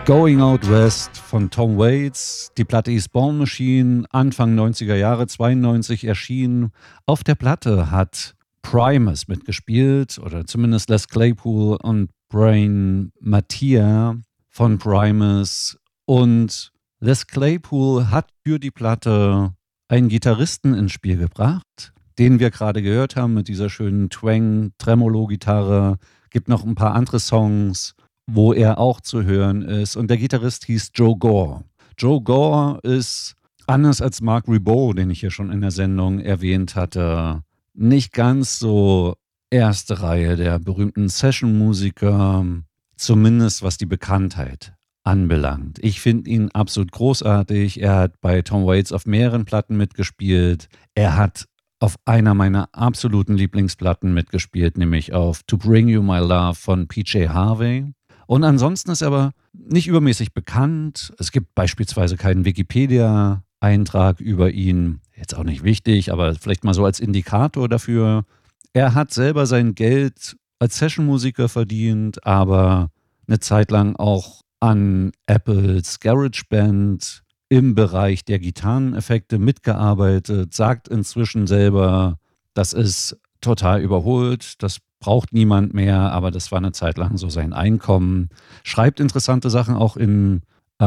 Going Out West von Tom Waits. Die Platte hieß Born Machine, Anfang 90er Jahre, 92 erschienen. Auf der Platte hat Primus mitgespielt, oder zumindest Les Claypool und Brian Mattia von Primus. Und Les Claypool hat für die Platte einen Gitarristen ins Spiel gebracht, den wir gerade gehört haben mit dieser schönen Twang-Tremolo-Gitarre. Gibt noch ein paar andere Songs, wo er auch zu hören ist. Und der Gitarrist hieß Joe Gore. Joe Gore ist, anders als Mark Ribot, den ich hier schon in der Sendung erwähnt hatte, nicht ganz so erste Reihe der berühmten Session-Musiker, zumindest was die Bekanntheit anbelangt. Ich finde ihn absolut großartig. Er hat bei Tom Waits auf mehreren Platten mitgespielt. Er hat auf einer meiner absoluten Lieblingsplatten mitgespielt, nämlich auf To Bring You My Love von PJ Harvey. Und ansonsten ist er aber nicht übermäßig bekannt. Es gibt beispielsweise keinen Wikipedia-Eintrag über ihn. Jetzt auch nicht wichtig, aber vielleicht mal so als Indikator dafür. Er hat selber sein Geld als Sessionmusiker verdient, aber eine Zeit lang auch an Apples GarageBand im Bereich der Gitarreneffekte mitgearbeitet, sagt inzwischen selber, das ist total überholt, das braucht niemand mehr, aber das war eine Zeit lang so sein Einkommen. Schreibt interessante Sachen auch in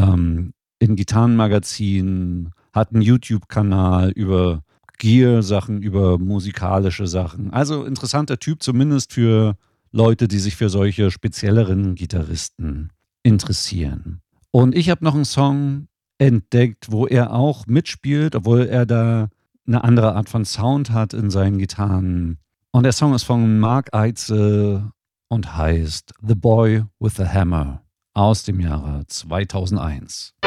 Gitarrenmagazinen, hat einen YouTube-Kanal über Gear-Sachen, über musikalische Sachen. Also interessanter Typ, zumindest für Leute, die sich für solche spezielleren Gitarristen interessieren. Und ich habe noch einen Song entdeckt, wo er auch mitspielt, obwohl er da eine andere Art von Sound hat in seinen Gitarren. Und der Song ist von Mark Eitzel und heißt The Boy with the Hammer aus dem Jahre 2001.